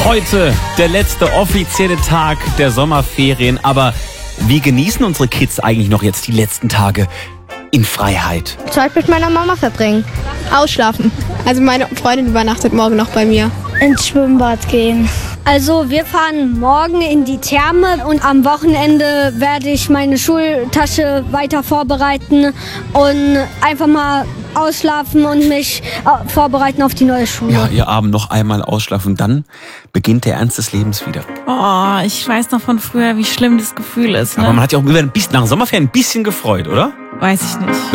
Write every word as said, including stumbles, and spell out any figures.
Heute der letzte offizielle Tag der Sommerferien. Aber wie genießen unsere Kids eigentlich noch jetzt die letzten Tage in Freiheit? Zeit mit meiner Mama verbringen. Ausschlafen. Also meine Freundin übernachtet morgen noch bei mir. Ins Schwimmbad gehen. Also wir fahren morgen in die Therme und am Wochenende werde ich meine Schultasche weiter vorbereiten und einfach mal ausschlafen und mich vorbereiten auf die neue Schule. Ja, ihr Abend noch einmal ausschlafen, dann beginnt der Ernst des Lebens wieder. Oh, ich weiß noch von früher, wie schlimm das Gefühl ist. Ne? Aber man hat ja auch über ein bisschen, nach Sommerferien ein bisschen gefreut, oder? Weiß ich nicht.